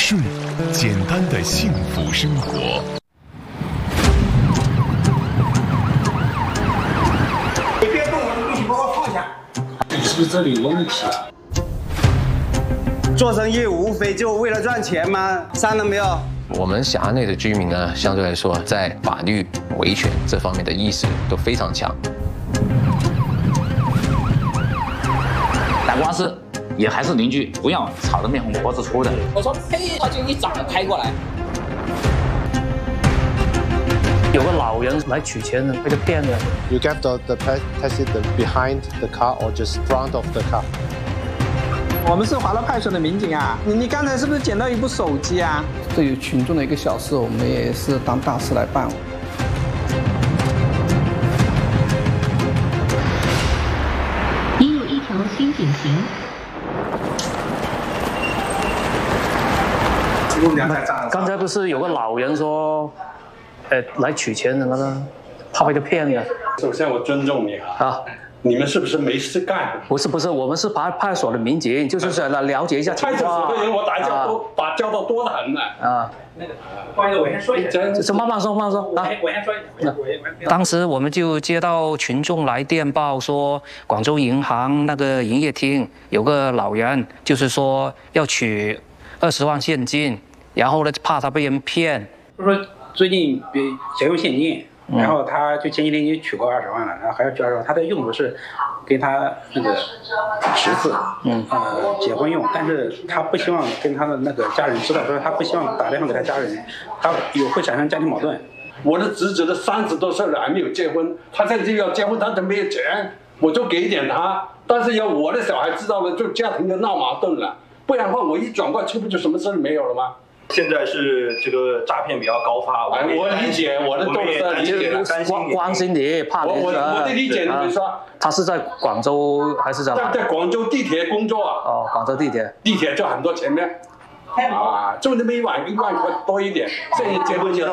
顺，简单的幸福生活。 你别动我的东西，把我放下。 你是不是这里有问题？ 做生意无非就为了赚钱吗？删了没有？ 我们辖内的居民呢，相对来说在法律维权这方面的意识都非常强。 打官司也还是邻居，不要吵得面红脖子粗的。 我说呸，他就一掌拍过来。 有个老人来取钱的，被他骗了。 You get the president behind the car or just front of the car？ 我们是华乐派出所的民警啊，你刚才是不是捡到一部手机啊？ 对于群众的一个小事，我们也是当大事来办。 已有一条新警行。 刚才不是有个老人说，来取钱的那个，他被他骗了。 首先我尊重你啊。你们是不是没事干？ 不是，我们是派出所的民警，就是想来了解一下情况。 派出所的人，我打架都把交道多得很呢。 不好意思，我先说一下。 慢慢说啊。 我先说一下。 当时我们就接到群众来电报说，广州银行那个营业厅有个老人，就是说要取20万现金，然后呢怕他被人骗。 就说最近想用现金。然后他就前几天已经取过20万了，然后还要取20万。他的用途是跟他那个侄子，结婚用，但是他不希望跟他的那个家人知道，所以他不希望打电话给他家人，他会产生家庭矛盾。 我的侄子都30多岁了还没有结婚，他现在就要结婚，他都没有钱，我就给一点他，但是要我的小孩知道了，就家庭就闹矛盾了，不然的话我一转过去不就什么事没有了吗？ 现在是这个诈骗比较高发， 我理解，我的动作理解了， 关心你，怕你。 我的理解，你们说， 他是在广州还是在？ 在广州地铁工作啊。 哦，广州地铁就很多前面，挣那么1万块多一点，这一结婚就。